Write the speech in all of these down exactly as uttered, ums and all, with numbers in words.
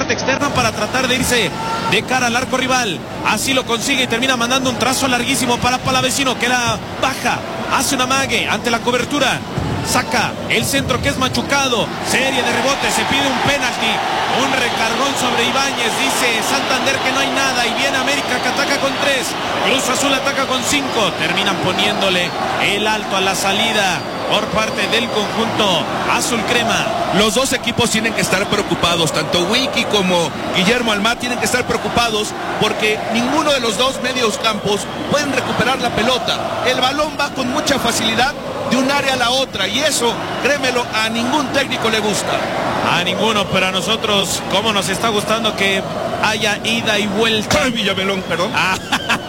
parte externa para tratar de irse de cara al arco rival. Así lo consigue y termina mandando un trazo larguísimo para Palavecino, que la baja, hace una mague ante la cobertura. Saca el centro que es machucado. Serie de rebotes, se pide un penalti. Un recargón sobre Ibáñez. Dice Santander que no hay nada. Y viene América que ataca con tres. Cruz Azul ataca con cinco. Terminan poniéndole el alto a la salida por parte del conjunto azul crema. Los dos equipos tienen que estar preocupados. Tanto Wiki como Guillermo Almá tienen que estar preocupados porque ninguno de los dos medios campos pueden recuperar la pelota. El balón va con mucha facilidad de un área a la otra, y eso, créemelo, a ningún técnico le gusta. A ninguno, pero a nosotros, ¿cómo nos está gustando que haya ida y vuelta? Ay, Villamelón, perdón. Ah,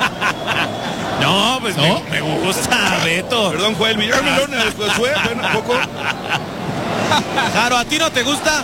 no, pues ¿no? Me, me gusta, Beto. Perdón, Joel Villamelón, fue un poco. Jaro, ¿a ti no te gusta?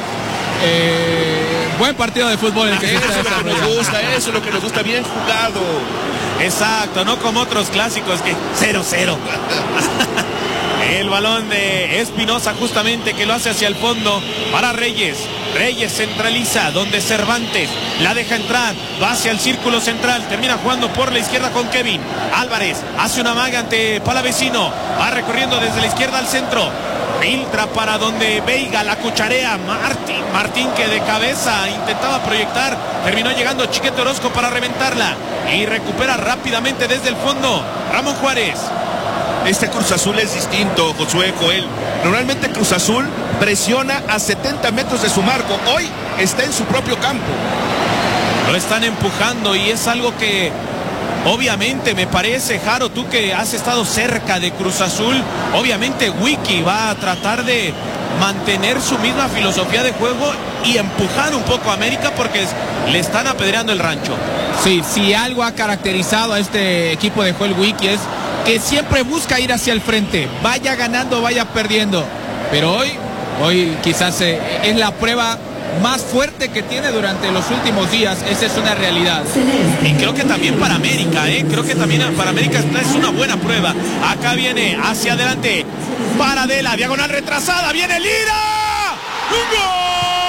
Eh, buen partido de fútbol el que se está desarrollando. Eso es lo que nos gusta, eso es lo que nos gusta, bien jugado. Exacto, no como otros clásicos que cero cero. El balón de Espinosa justamente que lo hace hacia el fondo para Reyes. Reyes centraliza donde Cervantes la deja entrar, va hacia el círculo central, termina jugando por la izquierda con Kevin. Álvarez hace una maga ante Palavecino, va recorriendo desde la izquierda al centro. Filtra para donde Veiga la cucharea. Martín, Martín que de cabeza intentaba proyectar. Terminó llegando Chiquete Orozco para reventarla. Y recupera rápidamente desde el fondo Ramón Juárez. Este Cruz Azul es distinto, Josué, Joel. Normalmente Cruz Azul presiona a setenta metros de su marco. Hoy está en su propio campo. Lo están empujando y es algo que... obviamente me parece, Jaro, tú que has estado cerca de Cruz Azul, obviamente Wiki va a tratar de mantener su misma filosofía de juego y empujar un poco a América porque le están apedreando el rancho. Sí, si algo ha caracterizado a este equipo de Joel Wiki es que siempre busca ir hacia el frente, vaya ganando, vaya perdiendo. Pero hoy, hoy quizás eh, es la prueba más fuerte que tiene durante los últimos días. Esa es una realidad. Y creo que también para América, ¿eh? Creo que también para América esta es una buena prueba. Acá viene hacia adelante Paradela, diagonal retrasada, viene Lira. ¡Un gol!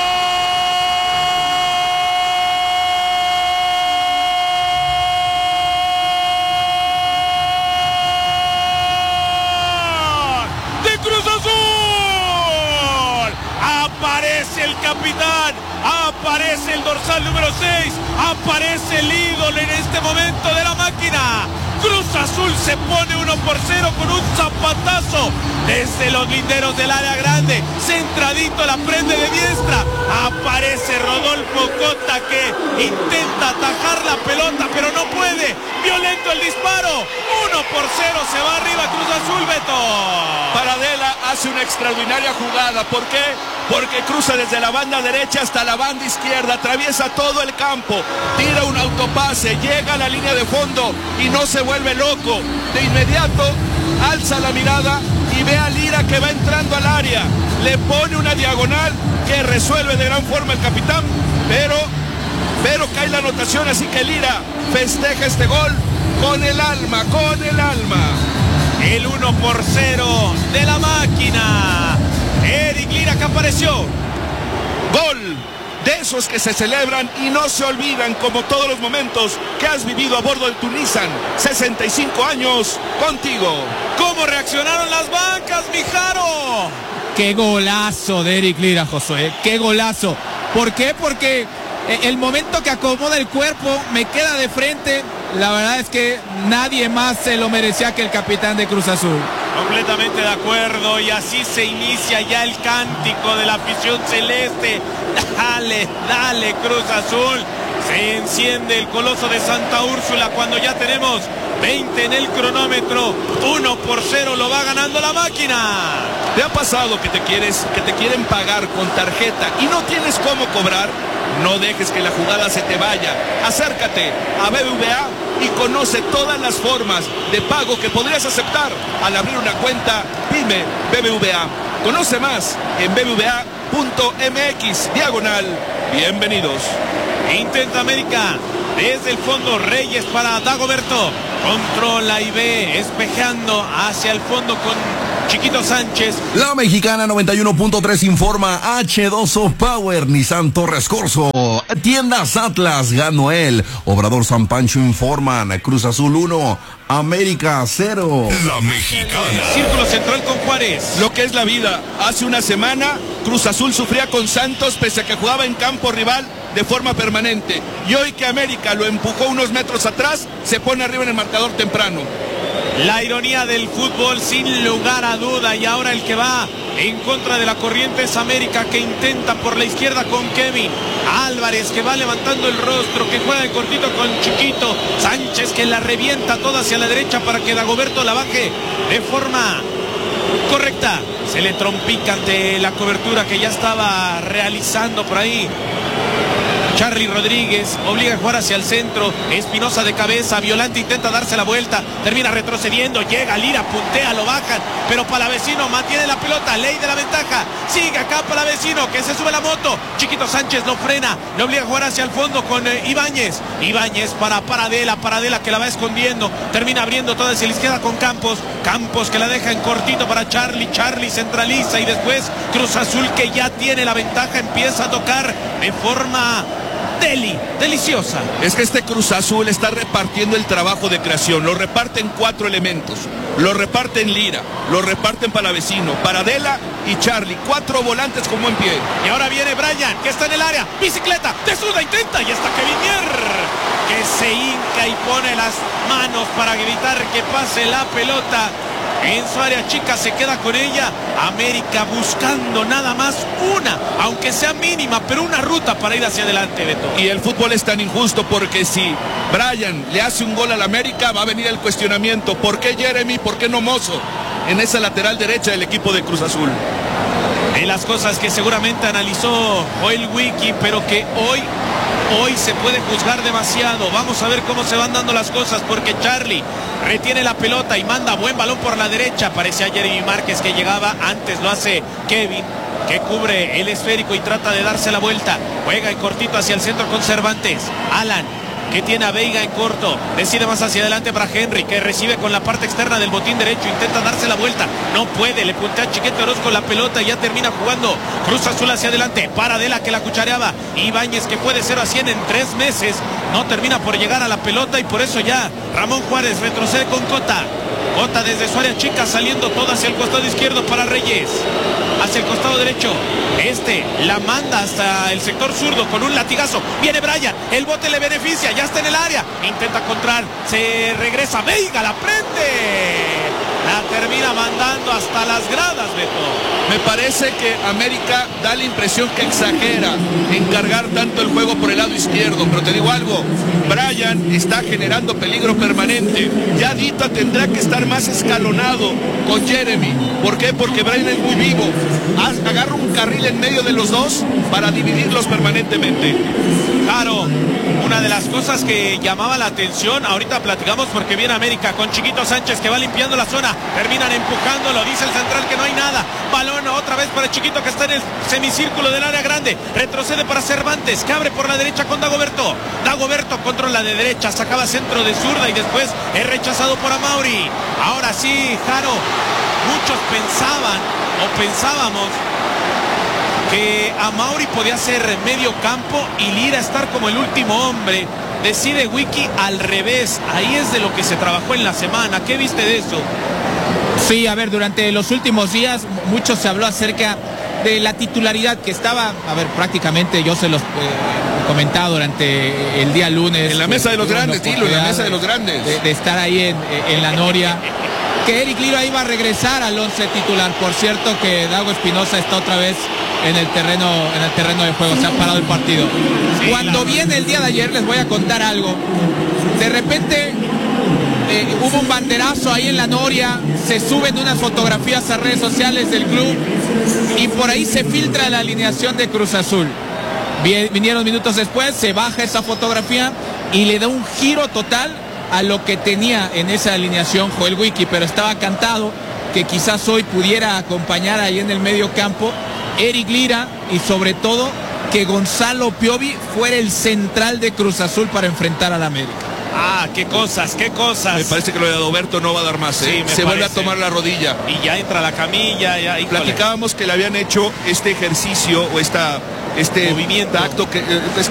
¡De Cruz Azul! Aparece el capitán, aparece el dorsal número seis, aparece el ídolo en este momento de la máquina. Cruz Azul se pone uno por cero con un zapatazo desde los linderos del área grande. Centradito, la prende de diestra. Aparece Rodolfo Cota que intenta atajar la pelota, pero no puede. Violento el disparo. uno por cero se va arriba Cruz Azul, Beto. Paradela hace una extraordinaria jugada. ¿Por qué? Porque cruza desde la banda derecha hasta la banda izquierda, atraviesa todo el campo, tira un autopase, llega a la línea de fondo y no se vuelve loco. De inmediato alza la mirada y ve a Lira que va entrando al área, le pone una diagonal que resuelve de gran forma el capitán, pero, pero cae la anotación, así que Lira festeja este gol con el alma, con el alma. El uno por cero de la máquina. Eric Lira que apareció. Gol de esos que se celebran y no se olvidan, como todos los momentos que has vivido a bordo de tu Nissan. sesenta y cinco años contigo. ¿Cómo reaccionaron las bancas, Mijaro? Qué golazo de Eric Lira, Josué. Qué golazo. ¿Por qué? Porque el momento que acomoda el cuerpo, me queda de frente. La verdad es que nadie más se lo merecía que el capitán de Cruz Azul. Completamente de acuerdo, y así se inicia ya el cántico de la afición celeste. Dale, dale Cruz Azul. Se enciende el coloso de Santa Úrsula cuando ya tenemos veinte en el cronómetro. uno por cero lo va ganando la máquina. ¿Te ha pasado que te quieres, que te quieren pagar con tarjeta y no tienes cómo cobrar? No dejes que la jugada se te vaya. Acércate a B B V A y conoce todas las formas de pago que podrías aceptar al abrir una cuenta Pyme B B V A. Conoce más en b b v a punto m x diagonal. Bienvenidos. Intenta América desde el fondo. Reyes para Dagoberto. Controla y ve, espejeando hacia el fondo con Chiquito Sánchez. La Mexicana noventa y uno punto tres informa. H dos O Power, Nissan Torres Corso, Tiendas Atlas, Ganoel, Obrador San Pancho informan. Cruz Azul uno, América cero. La Mexicana. Círculo central con Juárez. Lo que es la vida. Hace una semana Cruz Azul sufría con Santos pese a que jugaba en campo rival de forma permanente. Y hoy que América lo empujó unos metros atrás, se pone arriba en el marcador temprano. La ironía del fútbol sin lugar a duda, y ahora el que va en contra de la corriente es América, que intenta por la izquierda con Kevin Álvarez, que va levantando el rostro, que juega de cortito con Chiquito Sánchez, que la revienta toda hacia la derecha para que Dagoberto la baje de forma correcta. Se le trompica ante la cobertura que ya estaba realizando por ahí Charly Rodríguez, obliga a jugar hacia el centro. Espinosa de cabeza, Violante intenta darse la vuelta, termina retrocediendo, llega Lira, puntea, lo bajan, pero Palavecino mantiene la pelota, ley de la ventaja, sigue acá Palavecino, que se sube la moto, Chiquito Sánchez lo frena, le obliga a jugar hacia el fondo con eh, Ibáñez, Ibáñez para Paradela, Paradela que la va escondiendo, termina abriendo toda hacia la izquierda con Campos, Campos que la deja en cortito para Charly, Charly centraliza y después Cruz Azul, que ya tiene la ventaja, empieza a tocar de forma deli, deliciosa. Es que este Cruz Azul está repartiendo el trabajo de creación, lo reparten cuatro elementos, lo reparten Lira, lo reparten Palavecino, Paradela y Charly, cuatro volantes con buen pie. Y ahora viene Brian, que está en el área, bicicleta, de zurda intenta, y está Kevin Mier, que se hinca y pone las manos para evitar que pase la pelota en su área chica, se queda con ella. América buscando nada más una, aunque sea mínima, pero una ruta para ir hacia adelante, Beto. Y el fútbol es tan injusto porque si Brian le hace un gol al América, va a venir el cuestionamiento: ¿por qué Jeremy? ¿Por qué no Mozo? En esa lateral derecha del equipo de Cruz Azul. De las cosas que seguramente analizó Joel Wiki, pero que hoy Hoy se puede juzgar demasiado. Vamos a ver cómo se van dando las cosas, porque Charly retiene la pelota y manda buen balón por la derecha. Parecía Jeremy Márquez que llegaba, antes lo hace Kevin, que cubre el esférico y trata de darse la vuelta. Juega en cortito hacia el centro con Cervantes. Alan, que tiene a Veiga en corto, decide más hacia adelante para Henry, que recibe con la parte externa del botín derecho, intenta darse la vuelta, no puede, le puntea a Chiquete Orozco la pelota y ya termina jugando Cruz Azul hacia adelante. Paradela que la cuchareaba, Ibáñez que puede cero a cien en tres meses, no termina por llegar a la pelota y por eso ya Ramón Juárez retrocede con Cota. Cota desde su área chica saliendo toda hacia el costado izquierdo para Reyes, hacia el costado derecho, este la manda hasta el sector zurdo con un latigazo, viene Brian, el bote le beneficia, ya está en el área, intenta contrar, se regresa Veiga, la prende, la termina mandando hasta las gradas, Beto. Me parece que América da la impresión que exagera en cargar tanto el juego por el lado izquierdo, pero te digo algo, Brian está generando peligro permanente. Ya Dita tendrá que estar más escalonado con Jeremy. ¿Por qué? Porque Brian es muy vivo. Agarra un carril en medio de los dos para dividirlos permanentemente. Claro, una de las cosas que llamaba la atención, ahorita platicamos porque viene América con Chiquito Sánchez que va limpiando la zona, terminan empujándolo, dice el central que no hay nada, balón otra vez para Chiquito que está en el semicírculo del área grande, retrocede para Cervantes que abre por la derecha con Dagoberto, Dagoberto controla de derecha, sacaba centro de zurda y después es rechazado por Amauri. Ahora sí, Jaro, muchos pensaban o pensábamos que Amauri podía ser medio campo y Lira estar como el último hombre. Decide Wiki al revés. Ahí es de lo que se trabajó en la semana. ¿Qué viste de eso? Sí, a ver, durante los últimos días mucho se habló acerca de la titularidad que estaba, a ver, prácticamente yo se los eh, comentado durante el día lunes. En la mesa de los grandes, dilo, en la mesa de los grandes. De, de estar ahí en, en la Noria. Que Eric Lira iba a regresar al once titular. Por cierto que Dago Espinosa está otra vez en el terreno en el terreno de juego, se ha parado el partido. Sí, Cuando claro. viene el día de ayer, les voy a contar algo. De repente eh, hubo un banderazo ahí en la Noria, se suben unas fotografías a redes sociales del club y por ahí se filtra la alineación de Cruz Azul. Vinieron minutos después, se baja esa fotografía y le da un giro total a lo que tenía en esa alineación Joel Wiki, pero estaba cantado que quizás hoy pudiera acompañar ahí en el medio campo Eric Lira y sobre todo que Gonzalo Piovi fuera el central de Cruz Azul para enfrentar al América. Ah, qué cosas, qué cosas. Me parece que lo de Adoberto no va a dar más, ¿eh? Sí, me Se parece. vuelve a tomar la rodilla. Y ya entra la camilla, ya. Híjole. Platicábamos que le habían hecho este ejercicio o esta, este Movimiento. acto que, es